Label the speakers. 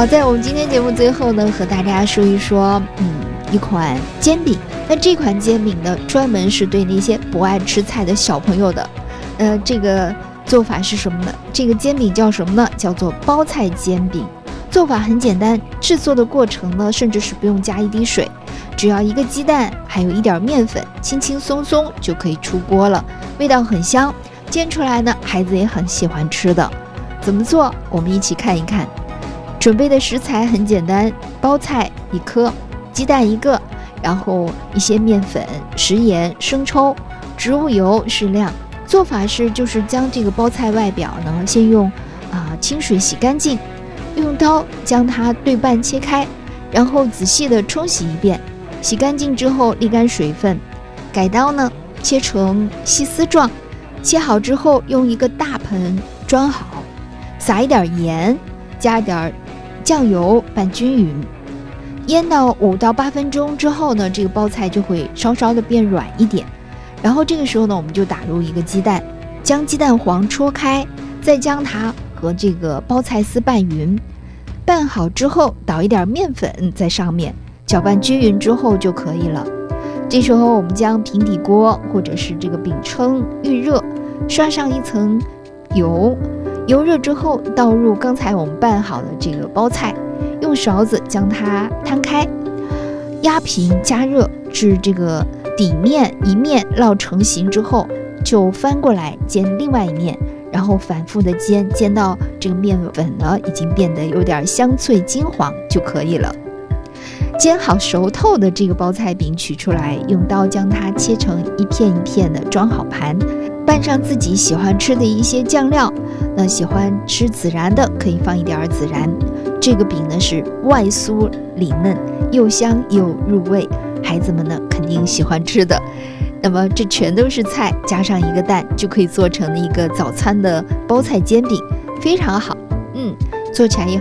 Speaker 1: 好，在我们今天节目最后呢，和大家说一说，一款煎饼。那这款煎饼呢，专门是对那些不爱吃菜的小朋友的。这个做法是什么呢？这个煎饼叫什么呢？叫做包菜煎饼。做法很简单，制作的过程呢，甚至是不用加一滴水，只要一个鸡蛋，还有一点面粉，轻轻松松就可以出锅了，味道很香，煎出来呢，孩子也很喜欢吃的。怎么做？我们一起看一看。准备的食材很简单，包菜1颗，鸡蛋1个，然后一些面粉、食盐、生抽、植物油适量。做法是就是将这个包菜外表呢，先用清水洗干净，用刀将它对半切开，然后仔细的冲洗一遍，洗干净之后沥干水分，改刀呢切成细丝状，切好之后用一个大盆装好，撒一点盐，加点酱油拌均匀，腌到5到8分钟之后呢，这个包菜就会稍稍的变软一点。然后这个时候呢，我们就打入一个鸡蛋，将鸡蛋黄戳开，再将它和这个包菜丝拌匀。拌好之后倒一点面粉在上面，搅拌均匀之后就可以了。这时候我们将平底锅或者是这个饼铛预热，刷上一层油，油热之后倒入刚才我们拌好的这个包菜，用勺子将它摊开，压平加热至这个底面一面烙成型之后，就翻过来煎另外一面，然后反复的煎，煎到这个面粉呢已经变得有点香脆金黄就可以了。煎好熟透的这个包菜饼取出来，用刀将它切成一片一片的装好盘，拌上自己喜欢吃的一些酱料。那喜欢吃孜然的可以放一点孜然。这个饼呢是外酥里嫩，又香又入味，孩子们呢肯定喜欢吃的。那么这全都是菜，加上一个蛋，就可以做成一个早餐的包菜煎饼，非常好。做起来也